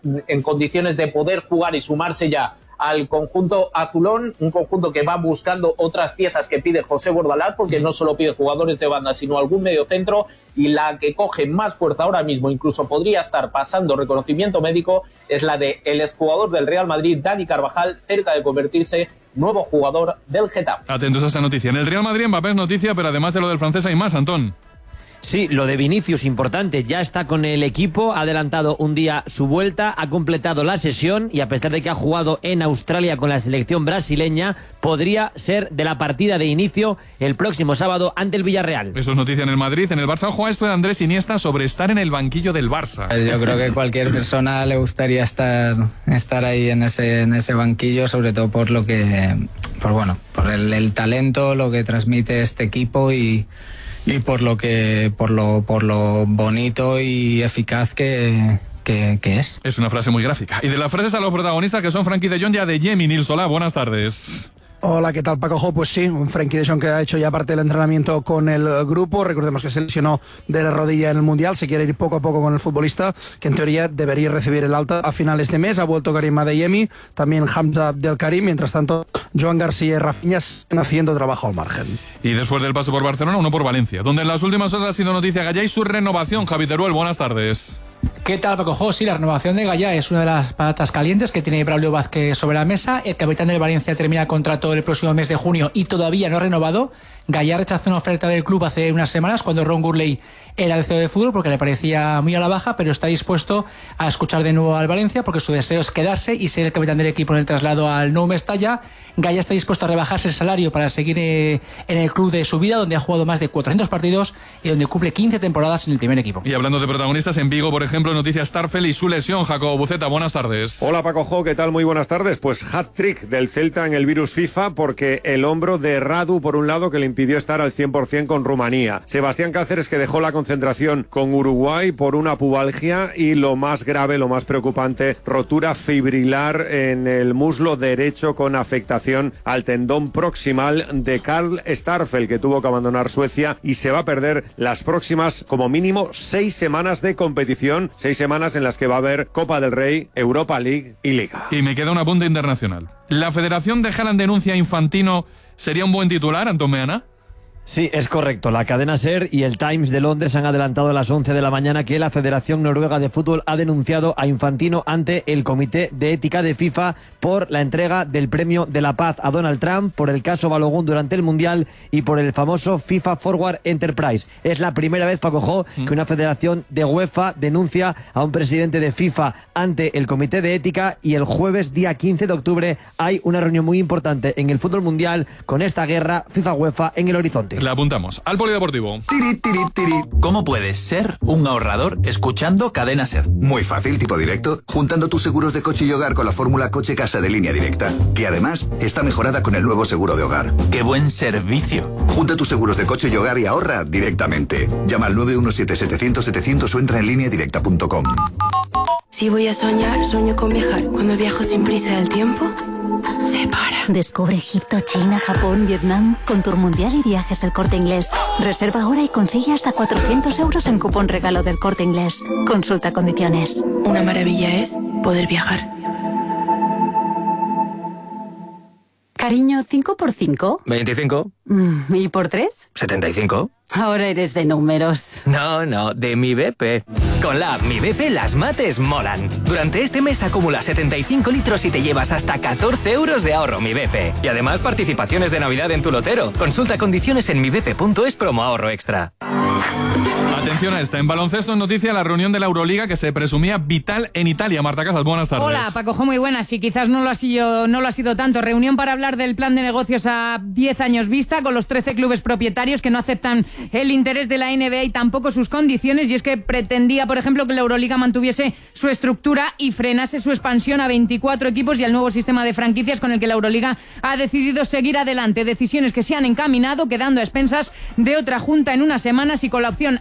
en condiciones de poder jugar y sumarse ya al conjunto azulón, un conjunto que va buscando otras piezas que pide José Bordalás, porque no solo pide jugadores de banda, sino algún mediocentro, y la que coge más fuerza ahora mismo, incluso podría estar pasando reconocimiento médico, es la de el exjugador del Real Madrid, Dani Carvajal, cerca de convertirse nuevo jugador del Getafe. Atentos a esta noticia. En el Real Madrid, Mbappé es noticia, pero además de lo del francés hay más, Antón. Sí, lo de Vinicius, importante, ya está con el equipo, ha adelantado un día su vuelta, ha completado la sesión y a pesar de que ha jugado en Australia con la selección brasileña, podría ser de la partida de inicio el próximo sábado ante el Villarreal. Eso es noticia en el Madrid. En el Barça, ojo a esto de Andrés Iniesta sobre estar en el banquillo del Barça. Yo creo que cualquier persona le gustaría estar ahí en ese banquillo, sobre todo por lo que, por el talento, lo que transmite este equipo y por lo bonito y eficaz que es. Es una frase muy gráfica. Y de las frases a los protagonistas, que son Frenkie de Jong y Adeyemi. Nils, hola, buenas tardes. Hola, ¿qué tal, Paco? Pues sí, un Frenkie de Jong que ha hecho ya parte del entrenamiento con el grupo. Recordemos que se lesionó de la rodilla en el Mundial. Se quiere ir poco a poco con el futbolista, que en teoría debería recibir el alta a finales de mes. Ha vuelto Karim Adeyemi, también Hamza Abdelkarim. Mientras tanto, Joan García y Rafinha están haciendo trabajo al margen. Y después del paso por Barcelona, uno por Valencia, donde en las últimas horas ha sido noticia Gallá y su renovación. Javi Teruel, buenas tardes. ¿Qué tal, Paco? Sí, la renovación de Gallá es una de las patatas calientes que tiene Braulio Vázquez sobre la mesa. El capitán del Valencia termina contrato el próximo mes de junio y todavía no ha renovado. Gallá rechazó una oferta del club hace unas semanas cuando Ron Gurley era el CEO de fútbol porque le parecía muy a la baja, pero está dispuesto a escuchar de nuevo al Valencia porque su deseo es quedarse y ser el capitán del equipo en el traslado al Nou Mestalla. Gallá está dispuesto a rebajarse el salario para seguir en el club de su vida, donde ha jugado más de 400 partidos y donde cumple 15 temporadas en el primer equipo. Y hablando de protagonistas, en Vigo, por ejemplo, noticias Starfel y su lesión. Jacobo Buceta, buenas tardes. Hola, Paco, ¿qué tal? Muy buenas tardes. Pues hat-trick del Celta en el virus FIFA, porque el hombro de Radu, por un lado, que le impidió estar al 100% con Rumanía. Sebastián Cáceres, que dejó la concentración con Uruguay por una pubalgia, y lo más grave, lo más preocupante, rotura fibrilar en el muslo derecho con afectación al tendón proximal de Karl Starfel, que tuvo que abandonar Suecia y se va a perder las próximas, como mínimo, 6 semanas de competición, 6 semanas en las que va a haber Copa del Rey, Europa League y Liga. Y me queda un apunte internacional. ¿La Federación de Haaland denuncia a Infantino sería un buen titular, Antón Meana? Sí, es correcto. La cadena SER y el Times de Londres han adelantado a las 11 de la mañana que la Federación Noruega de Fútbol ha denunciado a Infantino ante el Comité de Ética de FIFA por la entrega del Premio de la Paz a Donald Trump, por el caso Balogun durante el Mundial y por el famoso FIFA Forward Enterprise. Es la primera vez, Paco Jo, que una federación de UEFA denuncia a un presidente de FIFA ante el Comité de Ética, y el jueves, día 15 de octubre, hay una reunión muy importante en el fútbol mundial con esta guerra FIFA-UEFA en el horizonte. Le apuntamos al polideportivo. ¿Cómo puedes ser un ahorrador escuchando Cadena SER? Muy fácil, tipo directo, juntando tus seguros de coche y hogar con la fórmula coche-casa de Línea Directa, que además está mejorada con el nuevo seguro de hogar. ¡Qué buen servicio! Junta tus seguros de coche y hogar y ahorra directamente. Llama al 917-700-700 o entra en lineadirecta.com. Si voy a soñar, sueño con viajar. Cuando viajo sin prisa del tiempo, se para. Descubre Egipto, China, Japón, Vietnam con Tour Mundial y Viajes El Corte Inglés. Reserva ahora y consigue hasta 400 euros en cupón regalo del Corte Inglés. Consulta condiciones. Una maravilla es poder viajar. Cariño, ¿5 por 5? 25. ¿Y por 3? 75. Ahora eres de números. No, de Mi BP. Con la app Mi BP las mates molan. Durante este mes acumula 75 litros y te llevas hasta 14 euros de ahorro Mi BP. Y además participaciones de Navidad en tu lotero. Consulta condiciones en mibp.es promo ahorro extra. Atención a esta. En baloncesto, en noticia, la reunión de la Euroliga que se presumía vital en Italia. Marta Casas, buenas tardes. Hola, Paco, muy buenas. Y quizás no lo ha sido tanto. Reunión para hablar del plan de negocios a 10 años vista con los 13 clubes propietarios que no aceptan el interés de la NBA y tampoco sus condiciones. Y es que pretendía, por ejemplo, que la Euroliga mantuviese su estructura y frenase su expansión a 24 equipos y al nuevo sistema de franquicias con el que la Euroliga ha decidido seguir adelante. Decisiones que se han encaminado, quedando a expensas de otra junta en unas semanas y con la opción a una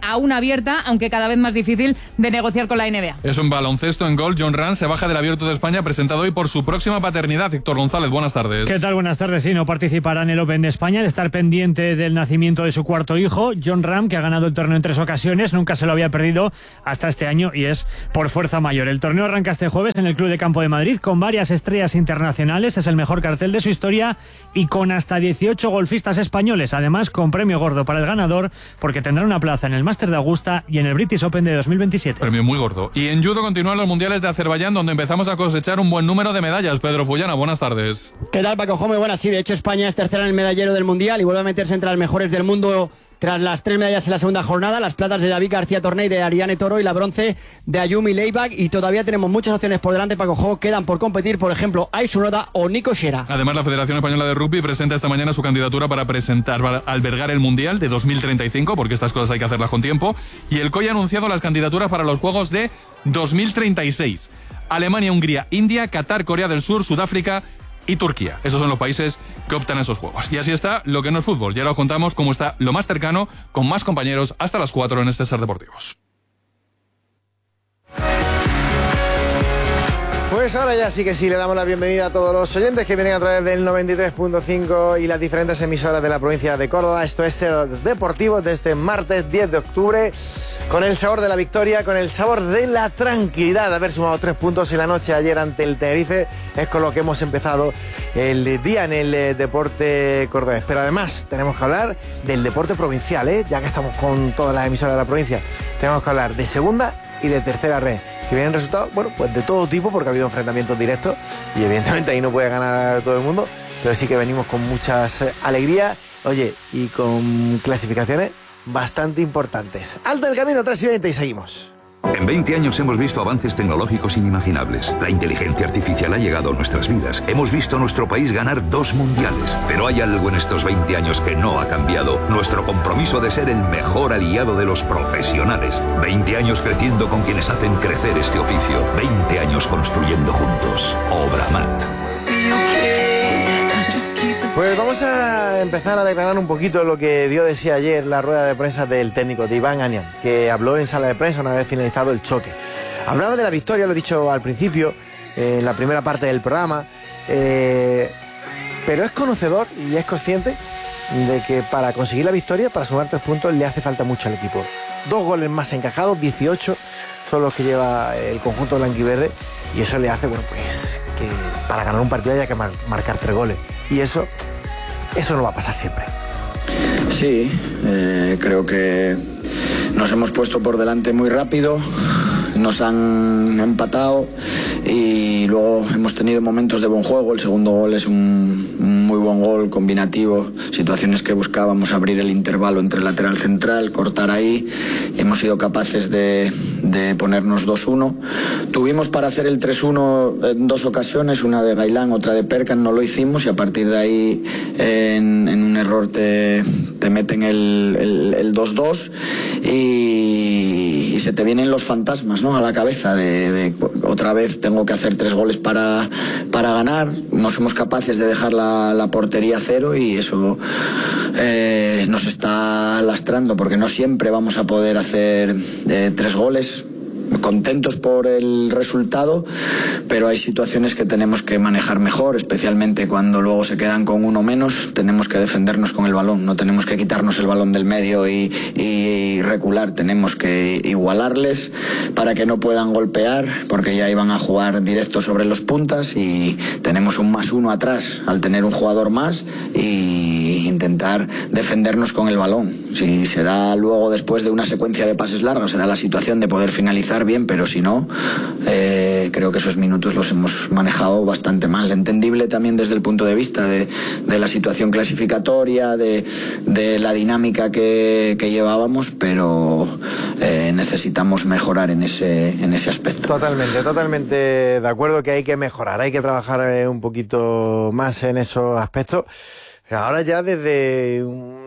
abierta, aunque cada vez más difícil de negociar con la NBA. Es un baloncesto en gol. Jon Rand se baja del Abierto de España, presentado hoy por su próxima paternidad. Héctor González, buenas tardes. ¿Qué tal? Buenas tardes. Sí, no participará en el Open de España al estar pendiente del nacimiento de su cuarto hijo. Jon Rand, que ha ganado el torneo en 3 ocasiones, nunca se lo había perdido hasta este año y es por fuerza mayor. El torneo arranca este jueves en el Club de Campo de Madrid con varias estrellas internacionales. Es el mejor cartel de su historia y con hasta 18 golfistas españoles. Además, con premio gordo para el ganador, porque tendrá una plaza en el Máster de Augusta y en el British Open de 2027. Premio muy gordo. Y en judo continúan los mundiales de Azerbaiyán, donde empezamos a cosechar un buen número de medallas. Pedro Fullana, buenas tardes. ¿Qué tal, Paco? Muy buenas. Sí, de hecho España es tercera en el medallero del mundial y vuelve a meterse entre las mejores del mundo tras las 3 medallas en la segunda jornada, las platas de David García Torney, de Ariane Toro y la bronce de Ayumi Leibach, y todavía tenemos muchas opciones por delante, Paco. Quedan por competir, por ejemplo, Aisu Noda o Nico Shera. Además, la Federación Española de Rugby presenta esta mañana su candidatura para albergar el Mundial de 2035, porque estas cosas hay que hacerlas con tiempo, y el COI ha anunciado las candidaturas para los Juegos de 2036. Alemania, Hungría, India, Qatar, Corea del Sur, Sudáfrica y Turquía. Esos son los países que optan a esos juegos. Y así está lo que no es fútbol. Ya lo contamos cómo está lo más cercano, con más compañeros, hasta las 4 en este Ser Deportivos. Pues ahora ya sí que sí, le damos la bienvenida a todos los oyentes que vienen a través del 93.5 y las diferentes emisoras de la provincia de Córdoba. Esto es Ser Deportivos de este martes 10 de octubre, con el sabor de la victoria, con el sabor de la tranquilidad de haber sumado 3 puntos en la noche de ayer ante el Tenerife. Es con lo que hemos empezado el día en el deporte cordobés. Pero además tenemos que hablar del deporte provincial, ya que estamos con todas las emisoras de la provincia. Tenemos que hablar de segunda y de tercera red, que vienen resultados, bueno, pues de todo tipo, porque ha habido enfrentamientos directos y evidentemente ahí no puede ganar todo el mundo, pero sí que venimos con muchas alegrías, oye, y con clasificaciones bastante importantes. Alto el camino, 3:20 y seguimos. En 20 años hemos visto avances tecnológicos inimaginables. La inteligencia artificial ha llegado a nuestras vidas. Hemos visto a nuestro país ganar 2 mundiales. Pero hay algo en estos 20 años que no ha cambiado. Nuestro compromiso de ser el mejor aliado de los profesionales. 20 años creciendo con quienes hacen crecer este oficio. 20 años construyendo juntos. Obramat. Pues vamos a empezar a declarar un poquito lo que dio de sí ayer la rueda de prensa del técnico, de Iván Anián, que habló en sala de prensa una vez finalizado el choque. Hablaba de la victoria, lo he dicho al principio, en la primera parte del programa, pero es conocedor y es consciente de que para conseguir la victoria, para sumar 3 puntos, le hace falta mucho al equipo. 2 goles más encajados, 18 son los que lleva el conjunto blanquiverde, y eso le hace, bueno, pues que para ganar un partido haya que marcar 3 goles. Y eso no va a pasar siempre. Sí, creo que nos hemos puesto por delante muy rápido, nos han empatado y luego hemos tenido momentos de buen juego. El segundo gol es un muy buen gol combinativo, situaciones que buscábamos, abrir el intervalo entre el lateral central, cortar ahí. Hemos sido capaces de ponernos 2-1. Tuvimos para hacer el 3-1 en 2 ocasiones, una de Gailán, otra de Perkan, no lo hicimos, y a partir de ahí en un error te meten el 2-2 y se te vienen los fantasmas, ¿no?, a la cabeza de otra vez tengo que hacer 3 goles para ganar. No somos capaces de dejar la portería a 0 y eso nos está lastrando, porque no siempre vamos a poder hacer 3 goles. Contentos por el resultado, pero hay situaciones que tenemos que manejar mejor, especialmente cuando luego se quedan con uno menos. Tenemos que defendernos con el balón, no tenemos que quitarnos el balón del medio y recular, tenemos que igualarles para que no puedan golpear, porque ya iban a jugar directo sobre los puntas y tenemos un +1 atrás al tener un jugador más, y intentar defendernos con el balón. Si se da luego, después de una secuencia de pases largos, se da la situación de poder finalizar bien, pero si no, creo que esos minutos los hemos manejado bastante mal. Entendible también desde el punto de vista de la situación clasificatoria, de la dinámica que llevábamos, pero necesitamos mejorar en ese aspecto. Totalmente de acuerdo que hay que mejorar, hay que trabajar un poquito más en esos aspectos. Ahora ya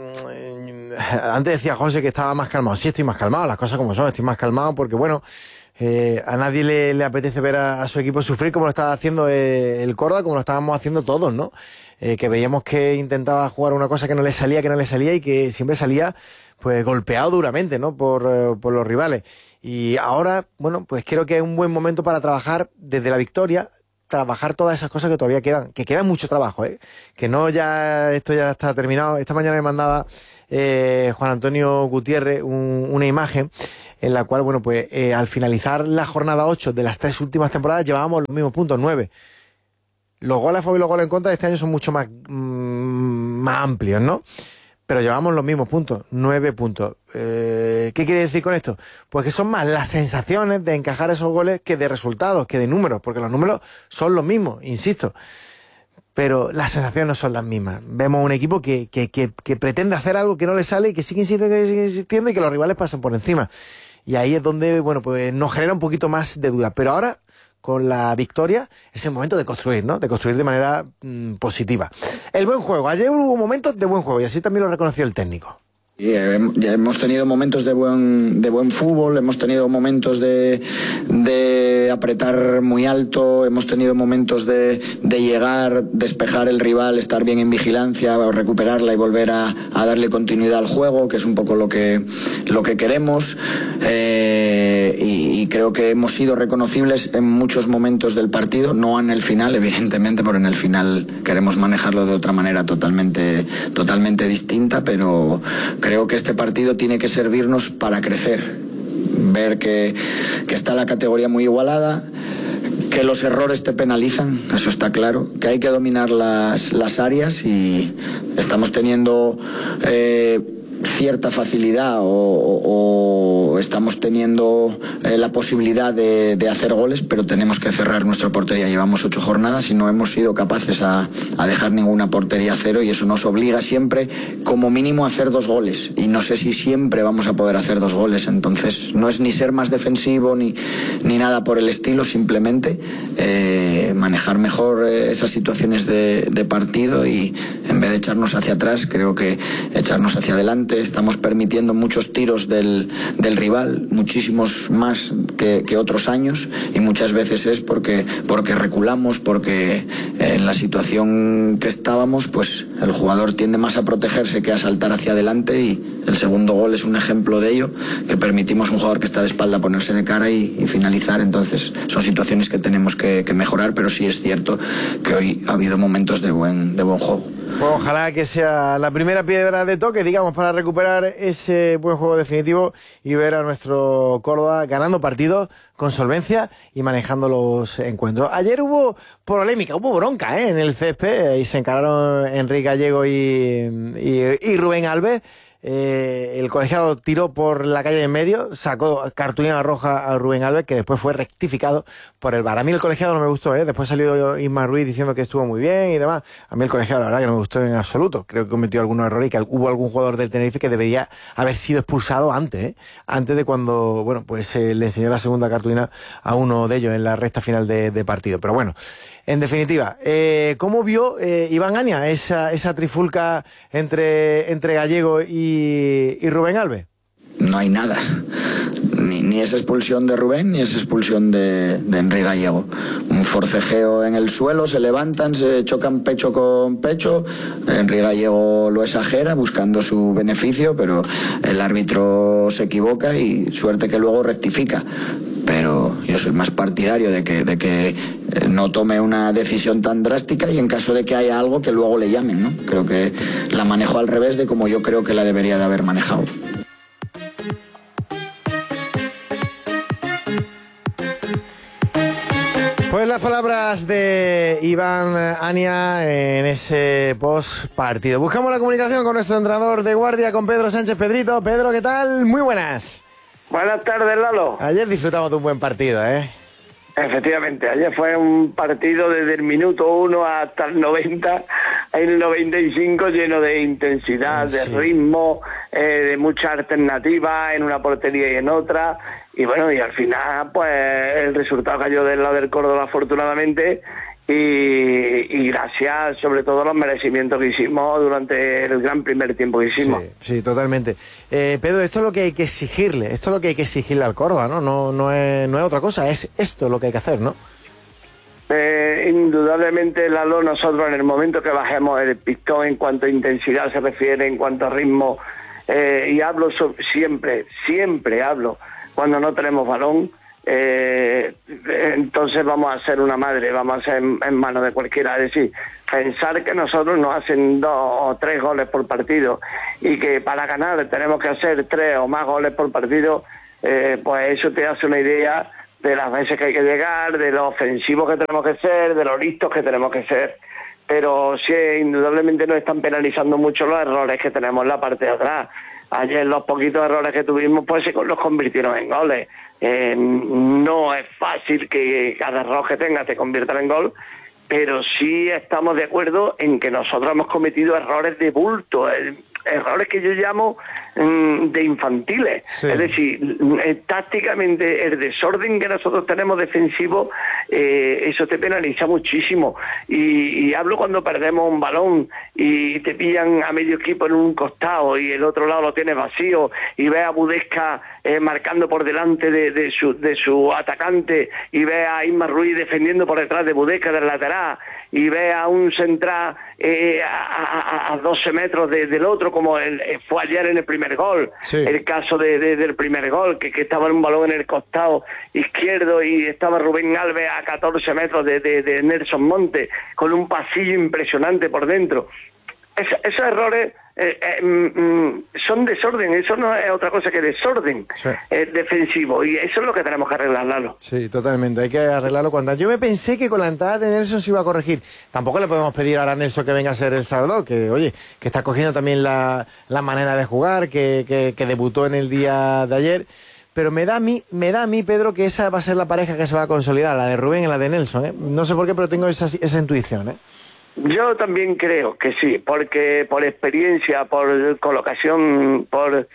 antes decía José que estaba más calmado. Sí, estoy más calmado, las cosas como son, estoy más calmado porque, bueno, A nadie le apetece ver a su equipo sufrir como lo estaba haciendo el Córdoba, como lo estábamos haciendo todos, ¿no? Que veíamos que intentaba jugar una cosa que no le salía y que siempre salía pues golpeado duramente, ¿no? Por los rivales. Y ahora, bueno, pues creo que es un buen momento para trabajar desde la victoria, trabajar todas esas cosas que todavía quedan, que queda mucho trabajo, que no ya esto ya está terminado. Esta mañana me mandaba Juan Antonio Gutiérrez una imagen en la cual, bueno, pues al finalizar la jornada 8 de las 3 últimas temporadas llevábamos los mismos puntos, 9. Los goles a favor y los goles en contra de este año son mucho más amplios, ¿no? Pero llevamos los mismos puntos, 9 puntos. ¿Qué quiere decir con esto? Pues que son más las sensaciones de encajar esos goles que de resultados, que de números, porque los números son los mismos, insisto. Pero las sensaciones no son las mismas. Vemos un equipo que pretende hacer algo que no le sale y que sigue insistiendo y que los rivales pasan por encima. Y ahí es donde, bueno, pues nos genera un poquito más de duda. Pero ahora, con la victoria, es el momento de construir, ¿no? De construir de manera positiva. El buen juego. Ayer hubo momentos de buen juego y así también lo reconoció el técnico. Ya hemos tenido momentos de buen fútbol, hemos tenido momentos de apretar muy alto, hemos tenido momentos de llegar, despejar el rival, estar bien en vigilancia, recuperarla y volver a darle continuidad al juego, que es un poco lo que queremos. Y creo que hemos sido reconocibles en muchos momentos del partido, no en el final, evidentemente, porque en el final queremos manejarlo de otra manera totalmente distinta, pero creo que este partido tiene que servirnos para crecer, ver que está la categoría muy igualada, que los errores te penalizan, eso está claro, que hay que dominar las áreas y estamos teniendo cierta facilidad o estamos teniendo la posibilidad de hacer goles, pero tenemos que cerrar nuestra portería. Llevamos 8 jornadas y no hemos sido capaces a dejar ninguna portería a cero, y eso nos obliga siempre como mínimo a hacer 2 goles, y no sé si siempre vamos a poder hacer 2 goles. Entonces no es ni ser más defensivo ni nada por el estilo, simplemente manejar mejor esas situaciones de partido, y en vez de echarnos hacia atrás, creo que echarnos hacia adelante. Estamos permitiendo muchos tiros del rival, muchísimos más que otros años, y muchas veces es porque reculamos, porque en la situación que estábamos, pues el jugador tiende más a protegerse que a saltar hacia adelante, y el segundo gol es un ejemplo de ello, que permitimos a un jugador que está de espalda ponerse de cara y finalizar. Entonces son situaciones que tenemos que mejorar, pero sí es cierto que hoy ha habido momentos de buen juego. Pues ojalá que sea la primera piedra de toque, digamos, para recuperar ese buen juego definitivo y ver a nuestro Córdoba ganando partidos con solvencia y manejando los encuentros. Ayer hubo polémica, hubo bronca en el césped, y se encararon Enrique Gallego y Rubén Alves. El colegiado tiró por la calle en medio, sacó cartulina roja a Rubén Alves, que después fue rectificado por el VAR. A mí el colegiado no me gustó, después salió Isma Ruiz diciendo que estuvo muy bien y demás. A mí el colegiado la verdad que no me gustó en absoluto. Creo que cometió algunos errores y que hubo algún jugador del Tenerife que debería haber sido expulsado antes de cuando, bueno, pues le enseñó la segunda cartulina a uno de ellos en la recta final de partido. Pero bueno, en definitiva, ¿cómo vio Iván Ania esa trifulca entre Gallego y Rubén Alves? No hay nada, ni esa expulsión de Rubén ni esa expulsión de Enrique Gallego. Un forcejeo en el suelo, se levantan, se chocan pecho con pecho. Enrique Gallego lo exagera buscando su beneficio, pero el árbitro se equivoca y suerte que luego rectifica. Pero yo soy más partidario de que no tome una decisión tan drástica, y en caso de que haya algo, que luego le llamen, ¿no? Creo que la manejo al revés de como yo creo que la debería de haber manejado. Pues las palabras de Iván Ania en ese post partido. Buscamos la comunicación con nuestro entrenador de guardia, con Pedro Sánchez. Pedrito, Pedro, ¿qué tal? Muy buenas. Buenas tardes, Lalo. Ayer disfrutamos de un buen partido, Efectivamente, ayer fue un partido desde el minuto 1 hasta el 90, el 95, lleno de intensidad, de ritmo, de mucha alternativa en una portería y en otra. Y bueno, y al final, pues el resultado cayó del lado del Córdoba, afortunadamente, y gracias sobre todo a los merecimientos que hicimos durante el gran primer tiempo que hicimos. Sí, totalmente. Pedro, esto es lo que hay que exigirle, al Córdoba, ¿no? No es otra cosa, es esto lo que hay que hacer, ¿no? Indudablemente, Lalo, nosotros en el momento que bajemos el pistón en cuanto a intensidad se refiere, en cuanto a ritmo, y hablo siempre hablo cuando no tenemos balón, entonces vamos a ser una madre, vamos a ser en manos de cualquiera. Es decir, pensar que nosotros nos hacen 2 o 3 goles por partido y que para ganar tenemos que hacer 3 o más goles por partido, pues eso te hace una idea de las veces que hay que llegar, de lo ofensivos que tenemos que ser, de lo listos que tenemos que ser. Pero sí, indudablemente nos están penalizando mucho los errores que tenemos en la parte de atrás. Ayer los poquitos errores que tuvimos pues los convirtieron en goles. No es fácil que cada error que tengas te convierta en gol, pero sí estamos de acuerdo en que nosotros hemos cometido errores de bulto, errores que yo llamo de infantiles. Sí. Es decir, tácticamente el desorden que nosotros tenemos defensivo, eso te penaliza muchísimo. Y hablo cuando perdemos un balón y te pillan a medio equipo en un costado y el otro lado lo tienes vacío y ves a Budesca marcando por delante de su atacante y ves a Isma Ruiz defendiendo por detrás de Budesca del lateral y ves a un central a 12 metros del otro, como fue ayer en el primer gol. Sí. El caso del primer gol, que estaba en un balón en el costado izquierdo y estaba Rubén Alves a 14 metros de Nelson Monte, con un pasillo impresionante por dentro. Esos errores son desorden, eso no es otra cosa que desorden defensivo, y eso es lo que tenemos que arreglar, Lalo. Sí, totalmente, hay que arreglarlo cuando... Yo me pensé que con la entrada de Nelson se iba a corregir. Tampoco le podemos pedir ahora a Nelson que venga a ser El Salvador, que oye, que está cogiendo también la manera de jugar, que debutó en el día de ayer. Pero me da a mí, Pedro, que esa va a ser la pareja que se va a consolidar, la de Rubén y la de Nelson, ¿eh? No sé por qué, pero tengo esa intuición, ¿eh? Yo también creo que sí, porque por experiencia, por colocación,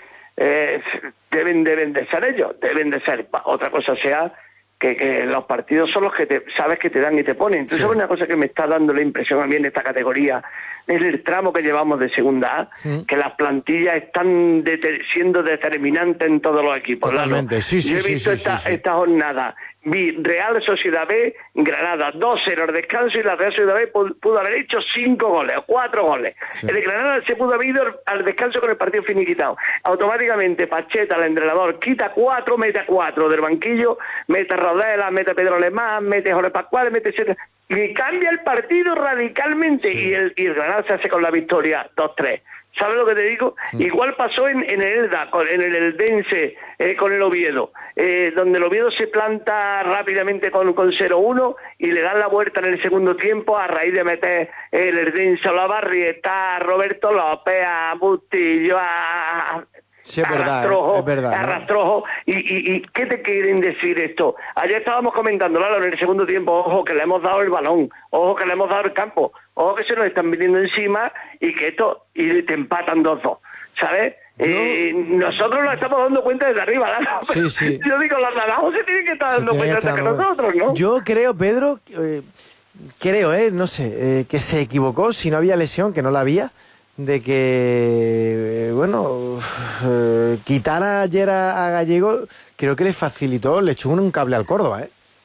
deben de ser ellos, deben de ser. Otra cosa sea que los partidos son los que sabes que te dan y te ponen. Entonces, es una cosa que me está dando la impresión a mí en esta categoría, es el tramo que llevamos de segunda A, que las plantillas están siendo determinantes en todos los equipos. Totalmente, Yo he visto esta jornada. Vi Real Sociedad B, Granada 2-0 al descanso, y la Real Sociedad B pudo haber hecho 5 goles o 4 goles. Sí. El Granada se pudo haber ido al descanso con el partido finiquitado. Automáticamente Pacheta, el entrenador, quita 4, mete a 4 del banquillo, mete a Rodela, mete a Pedro Alemán, mete a Jorge Pascual, mete a... y cambia el partido radicalmente. Sí. Y el Granada se hace con la victoria 2-3. ¿Sabes lo que te digo? Igual pasó en el Elda, en el Eldense, con el Oviedo, donde el Oviedo se planta rápidamente con 0-1 y le dan la vuelta en el segundo tiempo a raíz de meter el Eldense a la Barrieta, a Roberto López, a Bustillo, Sí, es verdad, Rastrojo. ¿Y qué te quieren decir esto? Ayer estábamos comentando, Lalo, en el segundo tiempo, ojo que le hemos dado el balón, ojo que le hemos dado el campo, ojo que se nos están viniendo encima y que y te empatan 2-2, ¿sabes? Nosotros nos estamos dando cuenta desde arriba, Lalo. Sí. Yo digo, los de abajo se tienen que estar dando cuenta antes que nosotros, ¿no? Yo creo, Pedro, no sé, que se equivocó, si no había lesión, que no la había, de que, quitar ayer a Gallego, creo que le facilitó, le echó un cable al Córdoba,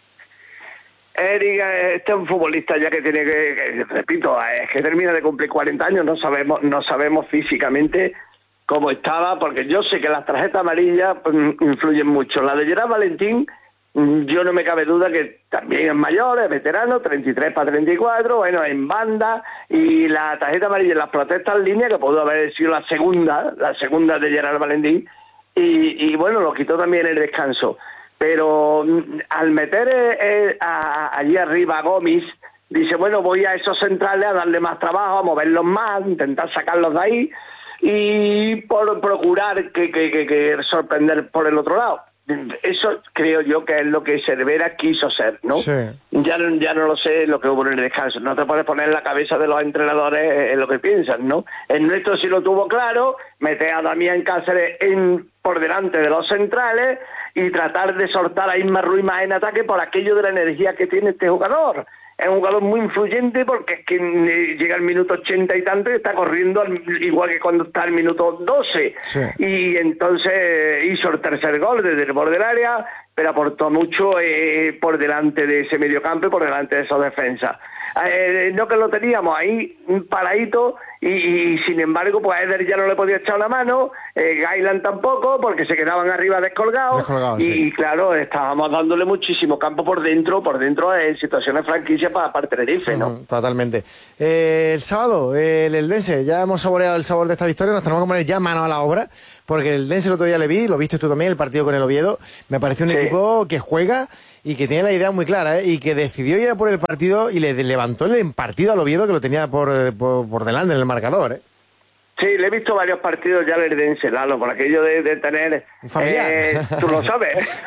Eric, este es un futbolista ya que tiene repito, es que termina de cumplir 40 años, no sabemos físicamente cómo estaba, porque yo sé que las tarjetas amarillas influyen mucho. La de Gerard Valentín, yo no me cabe duda que también es mayor, es veterano, 33 para 34, en banda, y la tarjeta amarilla en las protestas en línea, que pudo haber sido la segunda de Gerard Valentín, y lo quitó también el descanso. Pero al meter allí arriba a Gómez, dice, voy a esos centrales a darle más trabajo, a moverlos más, intentar sacarlos de ahí, y por procurar que sorprender por el otro lado. Eso creo yo que es lo que Cervera quiso ser, ¿no? Sí. Ya no lo sé lo que hubo en el descanso. No te puedes poner en la cabeza de los entrenadores en lo que piensan, ¿no? El nuestro sí lo tuvo claro, meter a Damián Cáceres por delante de los centrales y tratar de soltar a Isma Ruiz más en ataque por aquello de la energía que tiene este jugador. es un jugador muy influyente porque es que llega al minuto 80 y tanto y está corriendo igual que cuando está al minuto 12. Sí. Y entonces hizo el tercer gol desde el borde del área, pero aportó mucho por delante de ese mediocampo y por delante de esa defensa. No que lo teníamos ahí paradito y sin embargo pues a Eder ya no le podía echar una mano, Gailan tampoco, porque se quedaban arriba descolgados y sí. Claro, estábamos dándole muchísimo campo por dentro en situaciones franquicias para el Tenerife, ¿no? Totalmente. El sábado, el Eldense, ya hemos saboreado el sabor de esta victoria, nos tenemos que poner ya mano a la obra, porque el Eldense el otro día le vi, lo viste tú también, el partido con el Oviedo, me pareció un equipo que juega y que tiene la idea muy clara, y que decidió ir a por el partido y le levantó el partido al Oviedo, que lo tenía por delante en el marcador, Sí, le he visto varios partidos ya al Eldense, Lalo, por aquello de tener... tú lo sabes.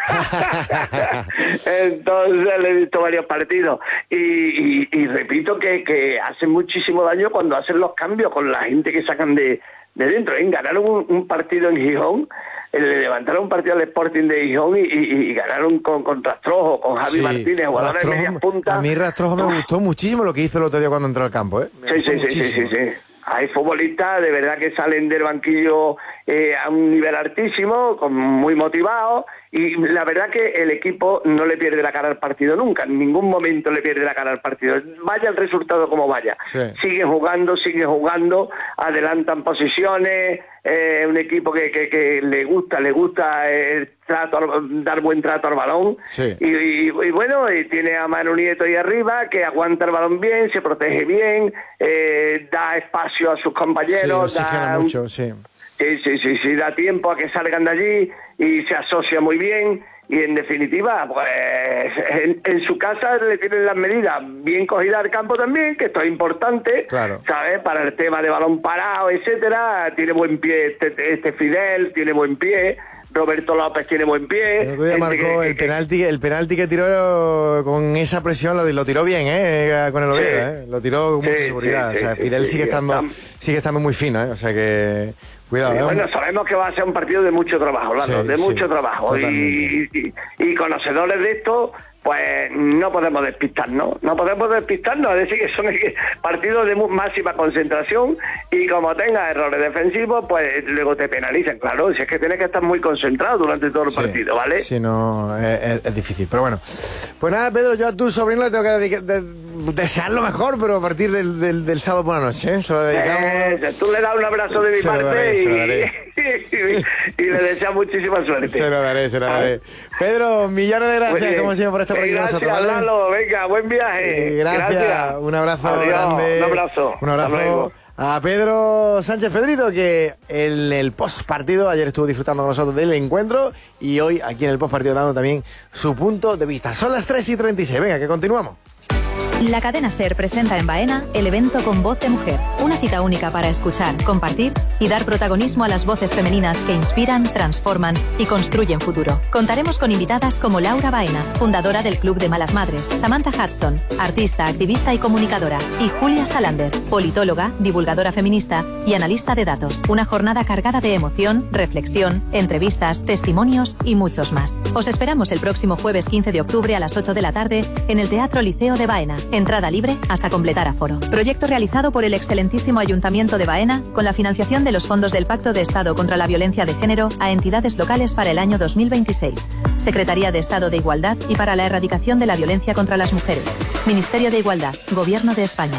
Entonces le he visto varios partidos. Y repito que hace muchísimo daño cuando hacen los cambios con la gente que sacan de dentro. Ganaron un partido en Gijón, le levantaron un partido al Sporting de Gijón y ganaron con Rastrojo, con Javi Martínez, jugadores de media punta. A mí Rastrojo me gustó muchísimo lo que hizo el otro día cuando entró al campo, Sí. Hay futbolistas de verdad que salen del banquillo a un nivel altísimo, muy motivados, y la verdad que el equipo no le pierde la cara al partido nunca, en ningún momento le pierde la cara al partido, vaya el resultado como vaya. Sí. Sigue jugando, adelantan posiciones, un equipo que le gusta el trato, dar buen trato al balón, sí. y bueno, y tiene a Manu Nieto ahí arriba, que aguanta el balón bien, se protege bien, da espacio a sus compañeros, oxigena mucho, sí, da tiempo a que salgan de allí y se asocia muy bien. Y en definitiva, pues en su casa le tienen las medidas bien cogidas al campo también, que esto es importante, claro, ¿sabes? Para el tema de balón parado, etcétera. Tiene buen pie este Fidel, tiene buen pie. Roberto López tiene buen pie. El otro día marcó el penalti que tiró con esa presión, lo tiró bien, con el Oviedo, Lo tiró con mucha seguridad. O sea, Fidel sigue estando muy fino, O sea que cuidado. Bueno, sabemos que va a ser un partido de mucho trabajo, Lalo, mucho trabajo. Y conocedores de esto, pues no podemos despistarnos, es decir, que son partidos de máxima concentración y como tengas errores defensivos, pues luego te penalizan, claro, si es que tienes que estar muy concentrado durante todo el partido, ¿vale? Sí, no, es difícil, pero bueno. Pues nada, Pedro, yo a tu sobrino le tengo que desear lo mejor, pero a partir del sábado por la noche, se lo dedicamos. Tú le das un abrazo de mi parte y le deseas muchísima suerte. Se lo daré. Pedro, millones de gracias, como siempre, por estar por aquí con nosotros, ¿vale? Lalo, venga, buen viaje. Gracias. Un abrazo grande. Un abrazo. A Pedro Sánchez Pedrito, que en el postpartido ayer estuvo disfrutando con nosotros del encuentro y hoy aquí en el postpartido dando también su punto de vista. Son las 3:36. Venga, que continuamos. La cadena SER presenta en Baena el evento Con Voz de Mujer, una cita única para escuchar, compartir y dar protagonismo a las voces femeninas que inspiran, transforman y construyen futuro. Contaremos con invitadas como Laura Baena, fundadora del Club de Malas Madres, Samantha Hudson, artista, activista y comunicadora, y Julia Salander, politóloga, divulgadora feminista y analista de datos. Una jornada cargada de emoción, reflexión, entrevistas, testimonios y muchos más. Os esperamos el próximo jueves 15 de octubre a las 8 de la tarde en el Teatro Liceo de Baena. Entrada libre hasta completar aforo. Proyecto realizado por el excelentísimo Ayuntamiento de Baena con la financiación de los fondos del Pacto de Estado contra la Violencia de Género a entidades locales para el año 2026. Secretaría de Estado de Igualdad y para la Erradicación de la Violencia contra las Mujeres. Ministerio de Igualdad. Gobierno de España.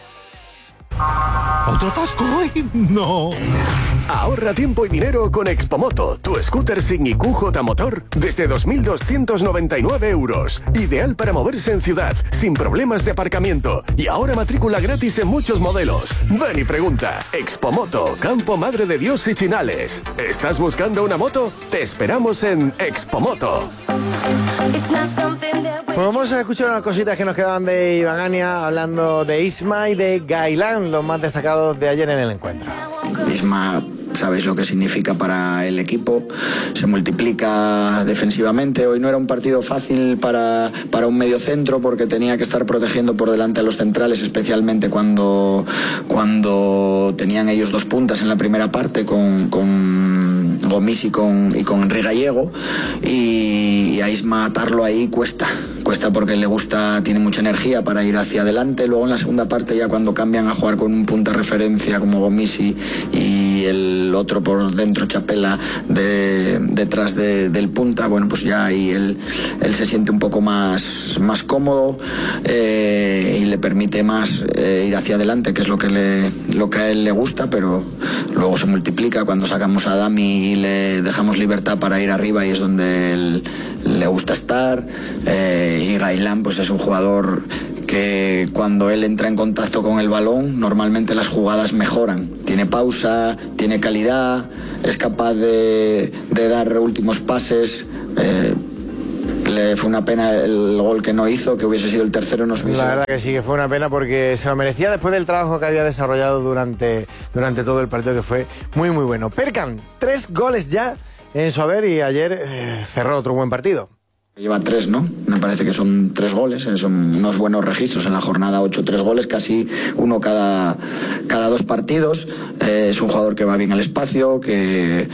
¿Otro atasco? ¡Ay, no! Ahorra tiempo y dinero con Expomoto, tu scooter sin IQ motor desde 2.299 euros. Ideal para moverse en ciudad, sin problemas de aparcamiento. Y ahora matrícula gratis en muchos modelos. Ven y pregunta. Expomoto, Campo Madre de Dios y Chinales. ¿Estás buscando una moto? Te esperamos en Expomoto. Pues vamos a escuchar unas cositas que nos quedaban de Iván hablando de Isma y de Gailán, los más destacados de ayer en el encuentro. Isma, sabes lo que significa para el equipo, se multiplica defensivamente. Hoy no era un partido fácil para un mediocentro porque tenía que estar protegiendo por delante a los centrales, especialmente cuando tenían ellos dos puntas en la primera parte con Gomis y con Henry Gallego, y a Isma atarlo ahí cuesta porque le gusta, tiene mucha energía para ir hacia adelante. Luego en la segunda parte, ya cuando cambian a jugar con un punta de referencia como Gomis y el otro por dentro, Chapela, detrás del punta, bueno, pues ya ahí él se siente un poco más cómodo, y le permite más ir hacia adelante, que es lo que a él le gusta, pero luego se multiplica cuando sacamos a Dami y le dejamos libertad para ir arriba, y es donde él le gusta estar. Y Gailán pues es un jugador que cuando él entra en contacto con el balón, normalmente las jugadas mejoran. Tiene pausa, tiene calidad, es capaz de dar últimos pases. Le fue una pena el gol que no hizo, que hubiese sido el tercero. La verdad que sí, que fue una pena, porque se lo merecía después del trabajo que había desarrollado durante todo el partido, que fue muy muy bueno. Perkan, 3 goles ya en su haber, y ayer cerró otro buen partido. Lleva 3, ¿no? Me parece que son 3 goles, son unos buenos registros en la jornada 8, 3 goles, casi uno cada 2 partidos. Es un jugador que va bien al espacio, que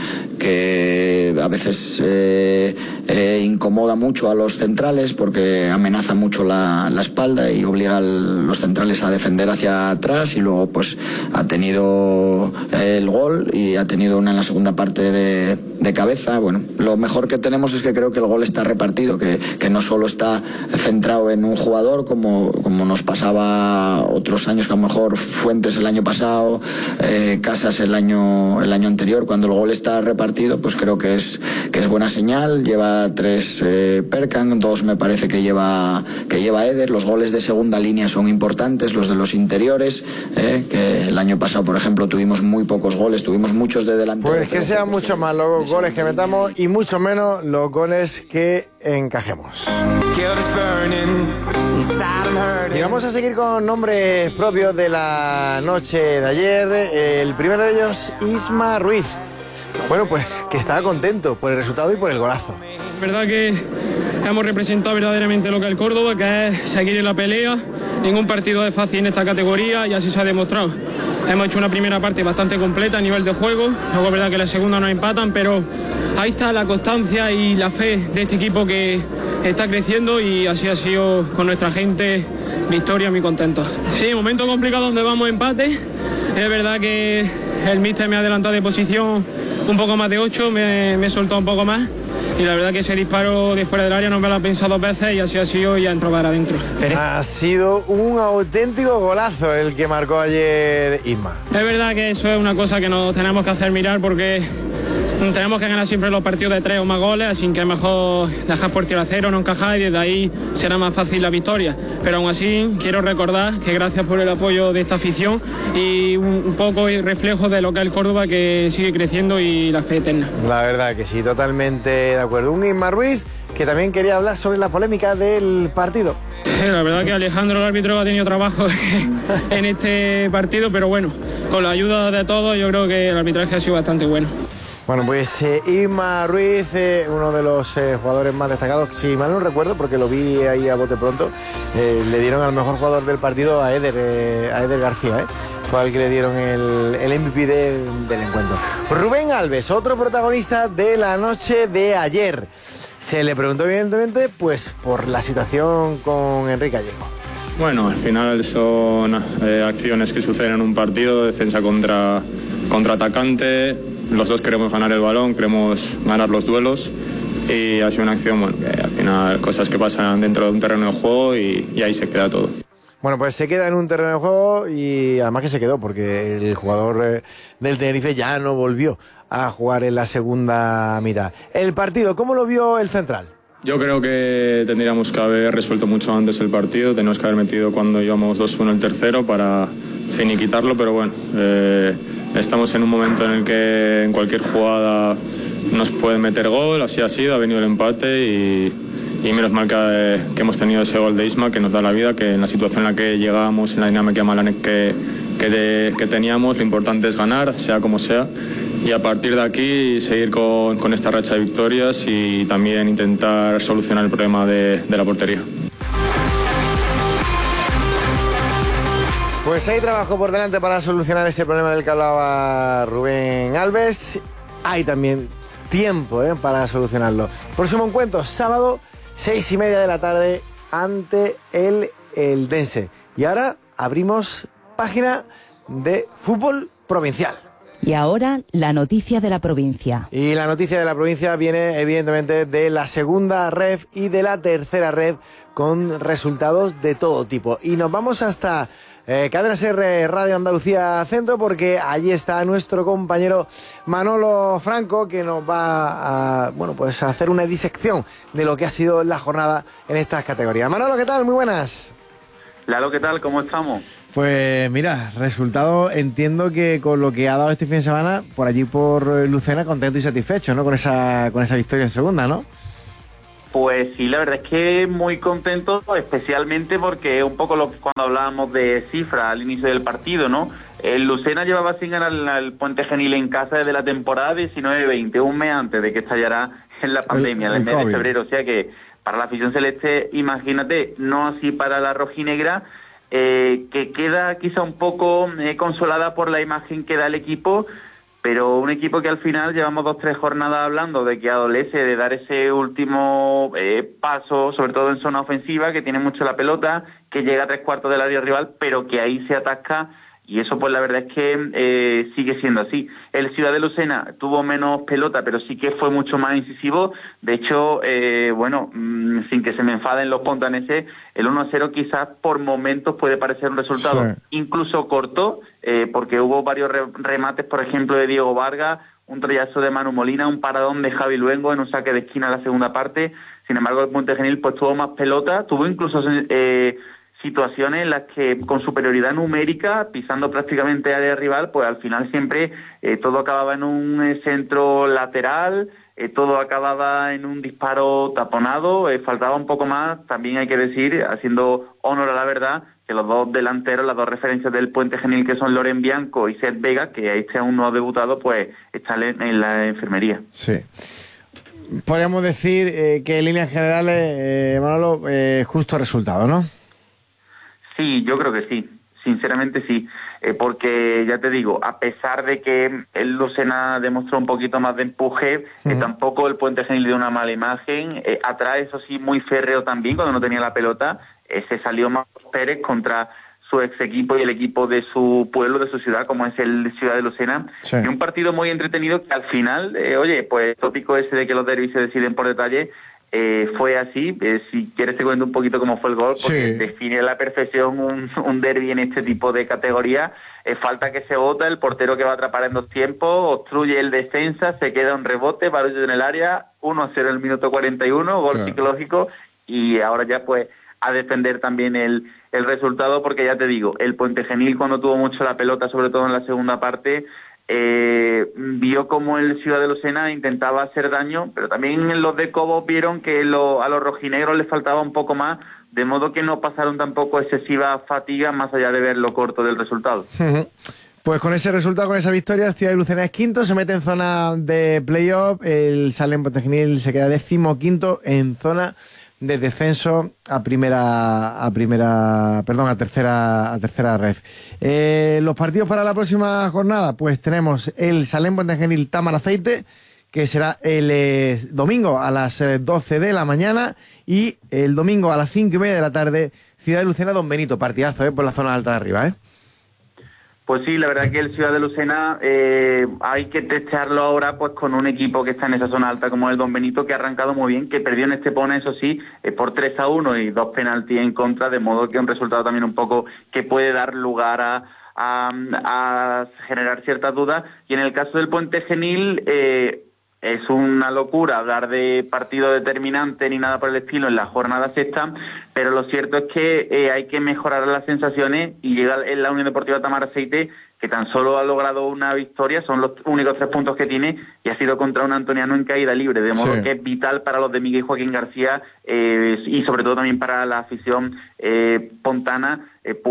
a veces incomoda mucho a los centrales porque amenaza mucho la espalda y obliga a los centrales a defender hacia atrás, y luego pues ha tenido el gol y ha tenido una en la segunda parte de cabeza. Bueno, lo mejor que tenemos es que creo que el gol está repartido, que no solo está centrado en un jugador como nos pasaba otros años, que a lo mejor Fuentes el año pasado, Casas el año anterior. Cuando el gol está repartido, pues creo que es buena señal. Lleva 3 Perkan, 2 me parece que lleva Eder. Los goles de segunda línea son importantes, los de los interiores, que el año pasado, por ejemplo, tuvimos muy pocos goles, tuvimos muchos de delantero. Pues que sean mucho más los goles que metamos y mucho menos los goles que encajemos. Y vamos a seguir con nombres propios de la noche de ayer. El primero de ellos, Isma Ruiz. Bueno, pues que estaba contento por el resultado y por el golazo. Verdad que hemos representado verdaderamente lo que es el Córdoba, que es seguir en la pelea. Ningún partido es fácil en esta categoría, y así se ha demostrado. Hemos hecho una primera parte bastante completa a nivel de juego, luego es verdad que la segunda nos empatan, pero ahí está la constancia y la fe de este equipo que está creciendo, y así ha sido con nuestra gente. Victoria, muy contento. Sí, momento complicado donde vamos empate. Es verdad que el míster me ha adelantado de posición un poco más de 8, me he soltado un poco más, y la verdad que ese disparo de fuera del área no me lo ha pensado 2 veces, y así ha sido, y ha entrado para adentro. Ha sido un auténtico golazo el que marcó ayer Isma. Es verdad que eso es una cosa que nos tenemos que hacer mirar, porque tenemos que ganar siempre los partidos de 3 o más goles, así que es mejor dejar por tierra cero, no encajar, y desde ahí será más fácil la victoria. Pero aún así quiero recordar que gracias por el apoyo de esta afición, y un poco el reflejo de lo que es el Córdoba, que sigue creciendo, y la fe eterna. La verdad que sí, totalmente de acuerdo. Un Isma Ruiz que también quería hablar sobre la polémica del partido. La verdad que Alejandro, el árbitro, ha tenido trabajo en este partido, pero bueno, con la ayuda de todos yo creo que el arbitraje ha sido bastante bueno. Bueno, pues Isma Ruiz, uno de los jugadores más destacados, si mal no recuerdo, porque lo vi ahí a bote pronto, le dieron al mejor jugador del partido a Eder García, fue al que le dieron el MVP del encuentro. Rubén Alves, otro protagonista de la noche de ayer. Se le preguntó evidentemente pues por la situación con Henry Gallego. Bueno, al final son acciones que suceden en un partido, defensa contra atacante. Los dos queremos ganar el balón, queremos ganar los duelos, y ha sido una acción, bueno, que al final cosas que pasan dentro de un terreno de juego, y ahí se queda todo. Bueno, pues se queda en un terreno de juego, y además que se quedó porque el jugador del Tenerife ya no volvió a jugar en la segunda mitad. El partido, ¿cómo lo vio el central? Yo creo que tendríamos que haber resuelto mucho antes el partido, tenemos que haber metido cuando íbamos 2-1 el tercero para finiquitarlo, pero bueno, estamos en un momento en el que en cualquier jugada nos pueden meter gol, así ha sido, ha venido el empate, y menos mal que hemos tenido ese gol de Isma que nos da la vida, que en la situación en la que llegábamos, en la dinámica mala que teníamos, lo importante es ganar, sea como sea, y a partir de aquí seguir con esta racha de victorias y también intentar solucionar el problema de la portería. Pues hay trabajo por delante para solucionar ese problema del que hablaba Rubén Alves. Hay también tiempo para solucionarlo. Próximo encuentro, sábado, 6:30 de la tarde, ante el Eldense. Y ahora abrimos página de fútbol provincial. Y ahora, la noticia de la provincia. Y la noticia de la provincia viene, evidentemente, de la segunda ref y de la tercera ref, con resultados de todo tipo. Y nos vamos hasta Cadena SER Radio Andalucía Centro, porque allí está nuestro compañero Manolo Franco, que nos va a, pues a hacer una disección de lo que ha sido la jornada en estas categorías. Manolo, ¿qué tal? Muy buenas. Lalo, ¿qué tal? ¿Cómo estamos? Pues mira, resultado, entiendo que con lo que ha dado este fin de semana, por allí por Lucena, contento y satisfecho, ¿no? Con esa victoria en segunda, ¿no? Pues sí, la verdad es que muy contento, especialmente porque un poco cuando hablábamos de cifras al inicio del partido, ¿no? El Lucena llevaba sin ganar el Puente Genil en casa desde la temporada 19-20, un mes antes de que estallara en la pandemia, el mes de febrero. O sea que para la afición celeste, imagínate, no así para la rojinegra, que queda quizá un poco consolada por la imagen que da el equipo, pero un equipo que al final llevamos 2-3 jornadas hablando de que adolece de dar ese último paso, sobre todo en zona ofensiva, que tiene mucho la pelota, que llega a 3/4 del área rival, pero que ahí se atasca, y eso pues la verdad es que sigue siendo así. El Ciudad de Lucena tuvo menos pelota, pero sí que fue mucho más incisivo. De hecho, sin que se me enfaden los pontaneses, el 1-0 quizás por momentos puede parecer un resultado incluso corto, porque hubo varios remates, por ejemplo, de Diego Vargas, un troyazo de Manu Molina, un paradón de Javi Luengo en un saque de esquina en la segunda parte. Sin embargo, el Puente Genil pues tuvo más pelota, tuvo incluso situaciones en las que con superioridad numérica, pisando prácticamente área rival, pues al final siempre todo acababa en un centro lateral, todo acababa en un disparo taponado, faltaba un poco más. También hay que decir, haciendo honor a la verdad, que los dos delanteros, las dos referencias del Puente Genil, que son Loren Bianco y Seth Vega, que este aún no ha debutado, pues están en la enfermería. Sí. Podríamos decir que en líneas generales, Manolo, justo resultado, ¿no? Sí, yo creo que sí, sinceramente sí, porque ya te digo, a pesar de que el Lucena demostró un poquito más de empuje, tampoco el Puente Genil dio una mala imagen. Atrás, eso sí, muy férreo también, cuando no tenía la pelota, se salió Marcos Pérez contra su ex equipo y el equipo de su pueblo, de su ciudad, como es el Ciudad de Lucena. Sí. Y un partido muy entretenido que al final, pues tópico ese de que los derbis se deciden por detalle, fue así. Si quieres te cuento un poquito cómo fue el gol, porque define a la perfección un derbi en este tipo de categoría. Falta que se bota, el portero que va a atrapar en 2 tiempos, obstruye el defensa, se queda un rebote, barullo en el área, 1-0 en el minuto 41, gol psicológico, y ahora ya pues a defender también el resultado, porque ya te digo, el Puente Genil cuando tuvo mucho la pelota, sobre todo en la segunda parte, vio como el Ciudad de Lucena intentaba hacer daño, pero también los de Cobos vieron que a los rojinegros les faltaba un poco más, de modo que no pasaron tampoco excesiva fatiga, más allá de ver lo corto del resultado. Pues con ese resultado, con esa victoria, el Ciudad de Lucena es quinto, se mete en zona de playoff, el Salem Puente Genil se queda 15º en zona de descenso a tercera ref. Los partidos para la próxima jornada, pues tenemos el Salem Puente Genil Támara Aceite, que será el domingo a las 12 de la mañana, y el domingo a las 5:30 de la tarde, Ciudad de Lucena Don Benito, partidazo por la zona alta de arriba, Pues sí, la verdad que el Ciudad de Lucena hay que testearlo ahora pues con un equipo que está en esa zona alta como el Don Benito, que ha arrancado muy bien, que perdió en Estepona, eso sí, por 3-1 y 2 penaltis en contra, de modo que un resultado también un poco que puede dar lugar a generar ciertas dudas. Y en el caso del Puente Genil, es una locura hablar de partido determinante ni nada por el estilo en la jornada sexta, pero lo cierto es que hay que mejorar las sensaciones, y llega en la Unión Deportiva Támara Aceite, que tan solo ha logrado una victoria, son los únicos 3 puntos que tiene, y ha sido contra un antoniano en caída libre, de modo que es vital para los de Miguel Joaquín García, y sobre todo también para la afición pontana,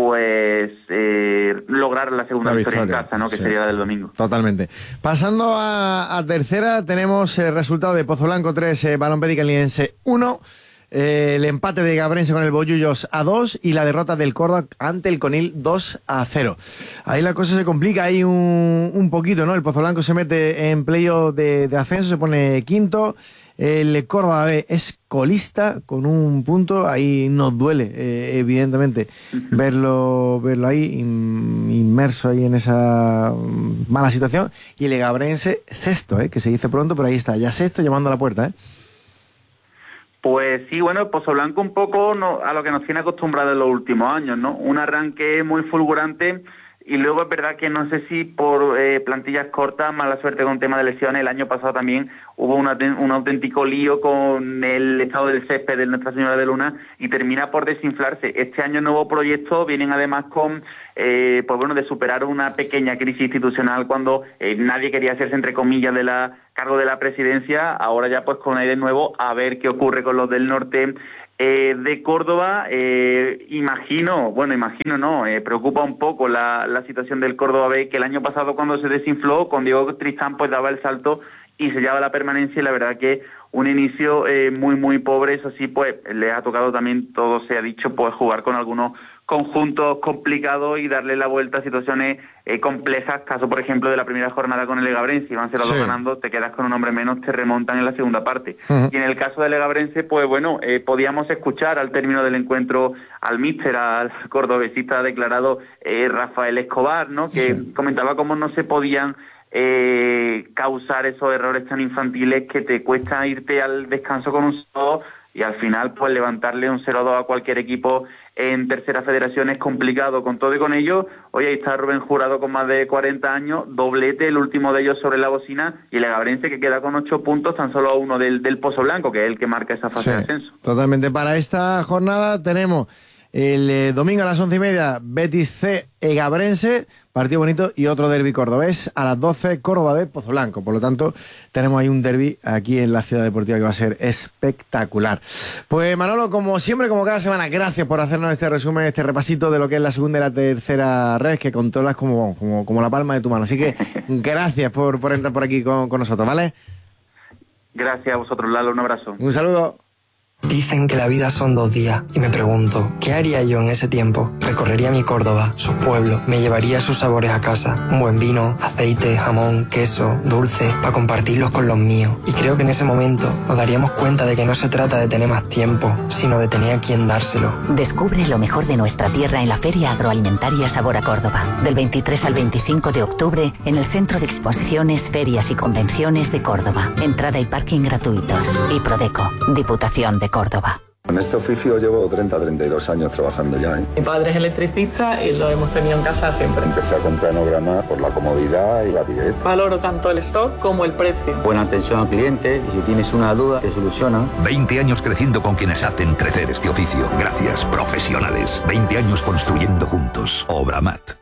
lograr la segunda victoria en casa, ¿no? Que sería la del domingo. Totalmente. Pasando a tercera, tenemos el resultado de Pozo Blanco 3, Balón Bédica Liense 1. el empate de Gabrense con el Bollullos a 2 y la derrota del Córdoba ante el Conil 2-0. Ahí la cosa se complica ahí un poquito, ¿no? El Pozoblanco se mete en playoff de ascenso, se pone quinto. El Córdoba B es colista con un punto. Ahí nos duele, evidentemente, verlo ahí inmerso ahí en esa mala situación. Y el Gabrense sexto, que se dice pronto, pero ahí está, ya sexto, llamando a la puerta, Pues sí, bueno, el Pozoblanco un poco a lo que nos tiene acostumbrados en los últimos años, ¿no? Un arranque muy fulgurante y luego es verdad que no sé si por plantillas cortas, mala suerte con tema de lesiones. El año pasado también hubo un auténtico lío con el estado del césped de Nuestra Señora de Luna y termina por desinflarse. Este año nuevo proyecto vienen además con, pues bueno, de superar una pequeña crisis institucional cuando nadie quería hacerse, entre comillas, de la cargo de la presidencia. Ahora ya pues con aire nuevo, a ver qué ocurre con los del norte de Córdoba. Preocupa un poco la situación del Córdoba B, que el año pasado cuando se desinfló con Diego Tristán pues daba el salto y sellaba la permanencia, y la verdad que un inicio muy muy pobre. Eso sí, pues les ha tocado también, todo se ha dicho, pues jugar con algunos conjuntos complicados y darle la vuelta a situaciones complejas, caso por ejemplo de la primera jornada con el Legabrense, iban 0-2 ganando, te quedas con un hombre menos, te remontan en la segunda parte. Y en el caso del Legabrense, pues bueno, podíamos escuchar al término del encuentro al míster, al cordobesista declarado Rafael Escobar, ¿no? Que comentaba cómo no se podían causar esos errores tan infantiles que te cuesta irte al descanso con un 0-2 y al final pues levantarle un 0-2 a cualquier equipo en tercera federación es complicado. Con todo y con ello, hoy ahí está Rubén Jurado con más de 40 años, doblete, el último de ellos sobre la bocina, y el Legabrense que queda con 8 puntos, tan solo a uno del Pozoblanco, que es el que marca esa fase de ascenso. Totalmente. Para esta jornada tenemos el domingo a las 11:30, Betis C, Egabrense, partido bonito, y otro derbi cordobés a las 12, Córdoba B, Pozoblanco. Por lo tanto, tenemos ahí un derbi aquí en la Ciudad Deportiva que va a ser espectacular. Pues Manolo, como siempre, como cada semana, gracias por hacernos este resumen, este repasito de lo que es la segunda y la tercera red, que controlas como la palma de tu mano. Así que gracias por entrar por aquí con nosotros, ¿vale? Gracias a vosotros, Lalo, un abrazo. Un saludo. Dicen que la vida son 2 días y me pregunto, ¿qué haría yo en ese tiempo? Recorrería mi Córdoba, sus pueblos, me llevaría sus sabores a casa, un buen vino, aceite, jamón, queso, dulce, para compartirlos con los míos. Y creo que en ese momento nos daríamos cuenta de que no se trata de tener más tiempo, sino de tener a quien dárselo. Descubre lo mejor de nuestra tierra en la Feria Agroalimentaria Sabor a Córdoba, del 23 al 25 de octubre en el Centro de Exposiciones, Ferias y Convenciones de Córdoba. Entrada y parking gratuitos. Y Prodeco, Diputación de Córdoba. En este oficio llevo 32 años trabajando ya. Mi padre es electricista y lo hemos tenido en casa siempre. Empecé a comprar Enograma por la comodidad y la rapidez. Valoro tanto el stock como el precio. Buena atención al cliente, y si tienes una duda, te solucionan. 20 años creciendo con quienes hacen crecer este oficio. Gracias, profesionales. 20 años construyendo juntos. Obramat.